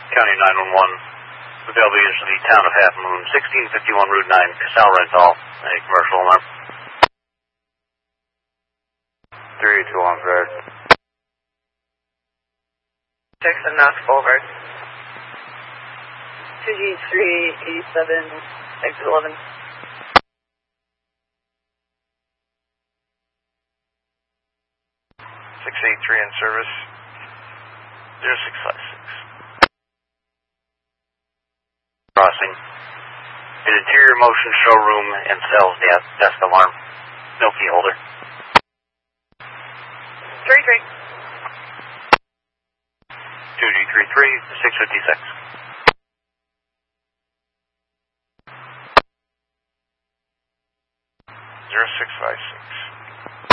County 911. The Bellevue is the town of Half Moon, 1651 Route 9, Casal Rental, a commercial alarm. 382 on Fred. 6 and Knox Boulevard. 2G387, exit 11. 683 in service. 0656. Crossing. An interior motion showroom and sales desk alarm. No key holder. 33. 2G33, 656.